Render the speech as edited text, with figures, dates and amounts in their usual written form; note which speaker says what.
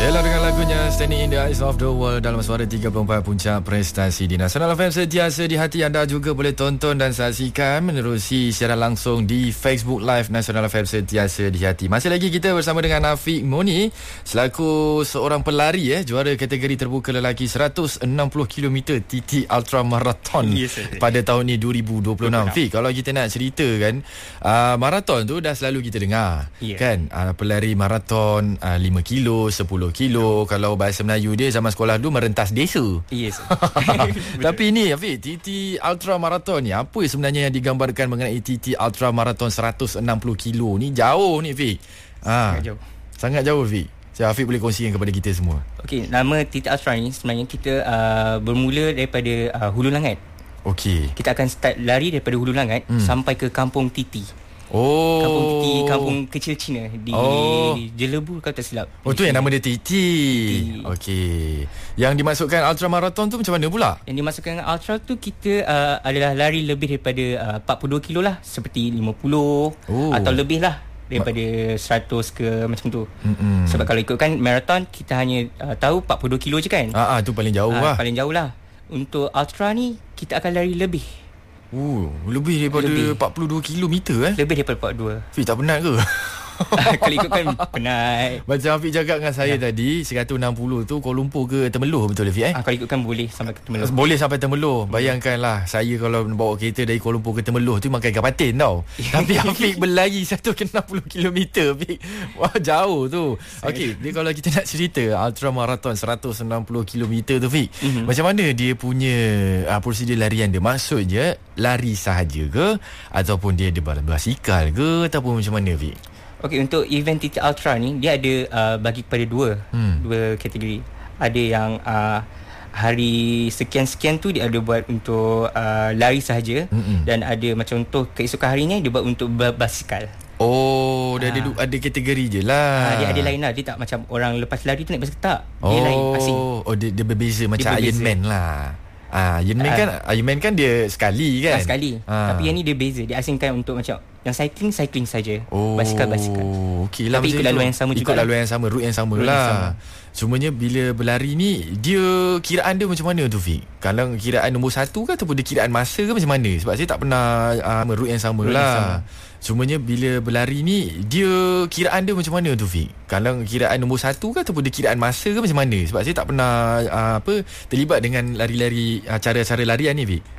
Speaker 1: Ella dengan lagunya Standing in the Eyes of the World dalam suara 34 puncak prestasi di Nasional FM sentiasa di hati anda. Juga boleh tonton dan saksikan menerusi secara langsung di Facebook Live Nasional FM sentiasa di hati. Masih lagi kita bersama dengan Afiq Moni selaku seorang pelari juara kategori terbuka lelaki 160 km TT Ultra Marathon pada tahun ni 2026. Afiq, kalau kita nak cerita kan, marathon tu dah selalu kita dengar kan, pelari marathon 5 kilo, 10 kilo. Kalau bahasa Melayu dia zaman sekolah dulu merentas desa. Tapi ni Afiq, TT Ultra Marathon ni, apa sebenarnya yang digambarkan mengenai TT Ultra Marathon 160 kilo ni? Jauh ni Afiq. Sangat jauh Afiq. Afiq boleh kongsikan kepada kita semua.
Speaker 2: Okey, nama TT Ultra ni sebenarnya kita bermula daripada Hulu Langat.
Speaker 1: Okey.
Speaker 2: Kita akan start lari daripada Hulu Langat sampai ke Kampung TT. Kampung TT, kampung kecil Cina di Jelebu kalau tak silap.
Speaker 1: Tu yang nama dia TT. Okey. Yang dimasukkan Ultra Marathon tu macam mana pula?
Speaker 2: Yang dimasukkan Ultra tu kita adalah lari lebih daripada 42 kilo lah, seperti 50 atau lebih lah daripada 100 ke macam tu. Sebab kalau ikutkan marathon kita hanya tahu 42 kilo je kan.
Speaker 1: Tu paling jauh lah.
Speaker 2: Paling jauh lah. Untuk Ultra ni kita akan lari lebih.
Speaker 1: Lebih daripada 42 km
Speaker 2: Lebih daripada 42.
Speaker 1: Fik, tak penat ke?
Speaker 2: Kalau ikutkan penat.
Speaker 1: Macam Afiq cakap dengan saya tadi, 160 tu Kuala Lumpur ke Temerloh, betul Afiq?
Speaker 2: Kalau ikutkan boleh sampai ke Temerloh.
Speaker 1: Boleh sampai Temerloh. Bayangkanlah, saya kalau bawa kereta dari Kuala Lumpur ke Temerloh tu makan ikan patin tau. Tapi Afiq berlari 160 km Afiq. Wah, jauh tu. Okey, dia kalau kita nak cerita Ultra Marathon 160 km tu Afiq, macam mana dia punya prosedur larian dia? Maksudnya lari sahaja ke, ataupun dia ada basikal ke, ataupun macam mana Afiq?
Speaker 2: Okey, untuk event TT Ultra ni dia ada bagi kepada dua kategori. Ada yang hari sekian-sekian tu dia ada buat untuk lari sahaja, dan ada macam untuk keesokan harinya dia buat untuk berbasikal.
Speaker 1: Dia ada kategori je lah.
Speaker 2: Dia ada lain lah. Dia tak macam orang lepas lari tu naik basikal, tak. Dia lain, asing.
Speaker 1: Dia berbeza macam Iron Man lah. Iron Man kan dia sekali kan.
Speaker 2: Sekali. Tapi yang ni dia beza. Dia asingkan untuk macam yang cycling saja. Basikal.
Speaker 1: Okey lah.
Speaker 2: Tapi ikut laluan yang sama juga.
Speaker 1: Ikut laluan yang sama, route yang sama lah. Cumanya bila berlari ni, dia kiraan dia macam mana tu Fik? Kalau kiraan nombor 1 ke, ataupun dia kiraan masa ke macam mana? Sebab saya tak pernah route yang sama lah. Cumanya bila berlari ni, dia kiraan dia macam mana tu Fik? Kalau kiraan nombor 1 ke, ataupun dia kiraan masa ke macam mana? Sebab saya tak pernah terlibat dengan lari-lari cara-cara larian ni Fik.